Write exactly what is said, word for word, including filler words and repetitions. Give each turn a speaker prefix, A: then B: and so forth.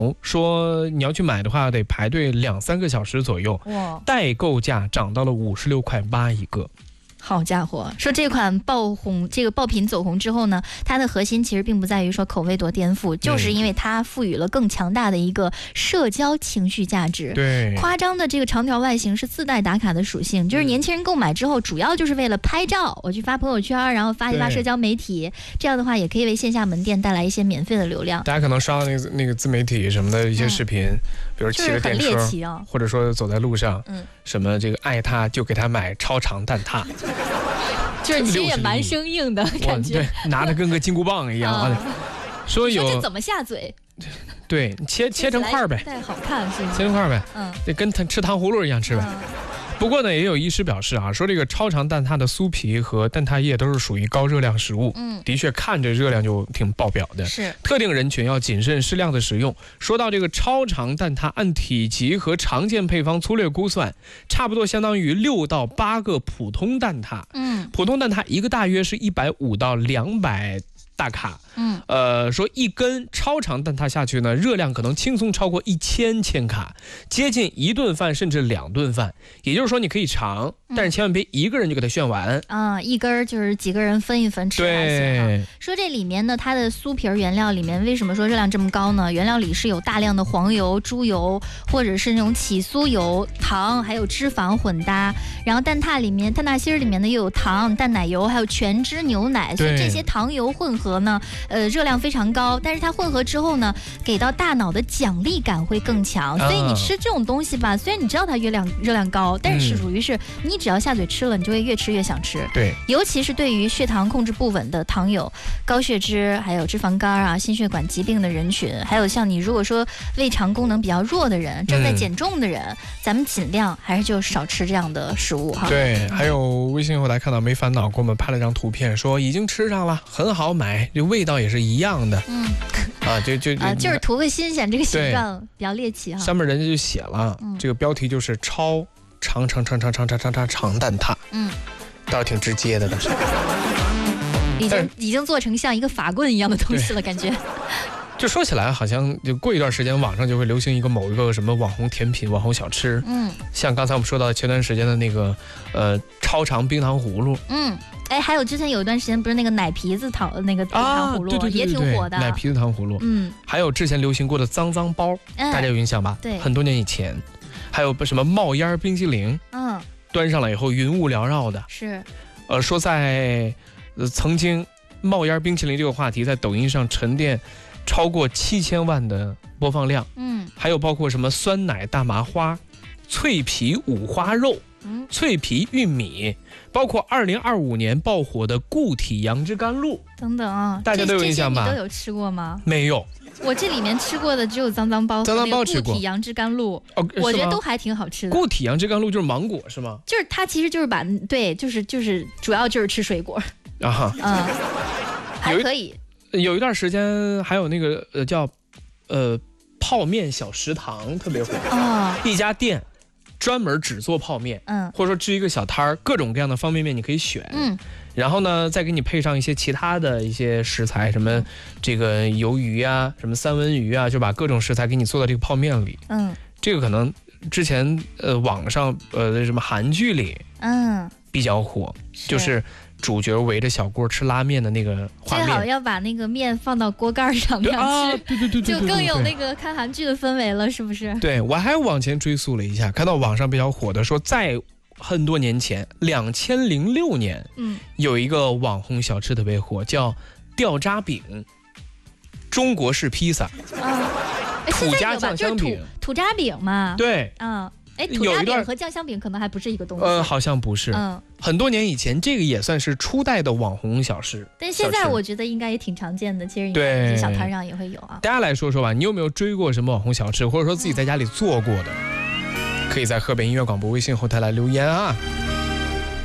A: 说你要去买的话得排队两三个小时左右，
B: 哇，
A: 代购价涨到了五十六块八一个。
B: 好家伙，说这款爆红，这个爆品走红之后呢，它的核心其实并不在于说口味多颠覆，就是因为它赋予了更强大的一个社交情绪价值。
A: 对，
B: 夸张的这个长条外形是自带打卡的属性，就是年轻人购买之后主要就是为了拍照，我去发朋友圈，然后发一发社交媒体，这样的话也可以为线下门店带来一些免费的流量。
A: 大家可能刷到那个那个自媒体什么的一些视频，嗯、比如骑个电车、
B: 就是啊，
A: 或者说走在路上，
B: 嗯，
A: 什么这个爱他就给他买超长蛋挞。
B: 就是其实也蛮生硬的感觉，
A: 对，拿的跟个金箍棒一样啊。说有
B: 说这怎么下嘴？
A: 对，切切成块呗，
B: 太好看是吗？
A: 切成块呗，
B: 嗯，
A: 这跟吃糖葫芦一样吃呗。嗯、不过呢，也有医师表示啊，说这个超长蛋挞的酥皮和蛋挞液都是属于高热量食物，
B: 嗯，
A: 的确看着热量就挺爆表的，
B: 是
A: 特定人群要谨慎适量的食用。说到这个超长蛋挞，按体积和常见配方粗略估算，差不多相当于六到八个普通蛋挞，
B: 嗯，
A: 普通蛋挞一个大约是一百五到两百大卡，
B: 嗯，
A: 呃，说一根超长蛋挞下去呢，热量可能轻松超过一千千卡，接近一顿饭甚至两顿饭。也就是说，你可以尝，但是千万别一个人就给它炫完
B: 啊、嗯，一根就是几个人分一分吃还行。说这里面呢，它的酥皮原料里面为什么说热量这么高呢？原料里是有大量的黄油、猪油或者是那种起酥油、糖还有脂肪混搭，然后蛋挞里面蛋挞芯里面呢又有糖、淡奶油还有全脂牛奶，所以这些糖油混合呢，呃，热量非常高，但是它混合之后呢，给到大脑的奖励感会更强，所以你吃这种东西吧，虽然你知道它热量热量高，但是属于是你只要下嘴吃了，你就会越吃越想吃。
A: 对，
B: 尤其是对于血糖控制不稳的糖友、高血脂、还有脂肪肝啊、心血管疾病的人群，还有像你如果说胃肠功能比较弱的人、正在减重的人，嗯、咱们尽量还是就少吃这样的食物哈。
A: 对，还有微信后台看到没烦恼给我们拍了张图片，说已经吃上了，很好买。这味道也是一样的，
B: 嗯，
A: 啊，就就
B: 啊，就是图个新鲜，这个形状比较猎奇哈。
A: 上面人家就写了，嗯、这个标题就是超长长长长长长长长长蛋挞，
B: 嗯，
A: 倒是挺直接的，倒是，
B: 已经已经做成像一个法棍一样的东西了，感觉。
A: 就说起来，好像就过一段时间，网上就会流行一个某一个什么网红甜品、网红小吃，
B: 嗯，
A: 像刚才我们说到前段时间的那个，呃，超长冰糖葫芦，
B: 嗯。哎，还有之前有一段时间不是那个奶皮子糖那个糖葫芦、
A: 啊、对对对对
B: 也挺火的，
A: 奶皮子糖葫芦，
B: 嗯，
A: 还有之前流行过的脏脏包，
B: 嗯、
A: 大家有印象吧？
B: 对，
A: 很多年以前，还有什么冒烟冰淇淋，
B: 嗯，
A: 端上来以后云雾缭绕的，
B: 是，
A: 呃，说在、呃、曾经冒烟冰淇淋这个话题在抖音上沉淀超过七千万的播放量，
B: 嗯，
A: 还有包括什么酸奶大麻花、脆皮五花肉。
B: 嗯，
A: 脆皮玉米，包括二零二五年爆火的固体杨枝甘露
B: 等等啊，
A: 大家都有印象吧？
B: 你都有吃过吗？
A: 没有，
B: 我这里面吃过的只有脏脏包、
A: 脏脏包吃过，
B: 固体杨枝甘露，
A: 哦，
B: 我觉得都还挺好吃的。
A: 固体杨枝甘露就是芒果是吗？
B: 就是它其实就是把对，就是就是主要就是吃水果
A: 啊哈，
B: 嗯，还可以。
A: 有一段时间还有那个呃叫呃泡面小食堂特别火
B: 啊、
A: 哦，一家店。专门只做泡面，
B: 嗯，
A: 或者说支一个小摊儿，各种各样的方便面你可以选，
B: 嗯，
A: 然后呢，再给你配上一些其他的一些食材，什么这个鱿鱼啊，什么三文鱼啊，就把各种食材给你做到这个泡面里，
B: 嗯，
A: 这个可能之前呃网上呃什么韩剧里，
B: 嗯，
A: 比较火，
B: 是
A: 就是主角围着小锅吃拉面的那个画面，
B: 最好要把那个面放到锅盖上面吃，
A: 啊、对对对对，
B: 就更有那个看韩剧的氛围了，是不是？
A: 对，我还往前追溯了一下，看到网上比较火的说，在很多年前，两千零六年，
B: 嗯，
A: 有一个网红小吃特别火，叫掉渣饼，中国式披萨，
B: 啊，
A: 土家酱香饼，
B: 就是、土, 土渣饼嘛，
A: 对，
B: 嗯。哎，土渣饼和酱香饼可能还不是一个东西。
A: 呃，好像不是。
B: 嗯，
A: 很多年以前，这个也算是初代的网红小吃。
B: 但现在我觉得应该也挺常见的，其实对，一些小摊上也会有啊。
A: 大家来说说吧，你有没有追过什么网红小吃，或者说自己在家里做过的？嗯、可以在河北音乐广播微信后台来留言啊。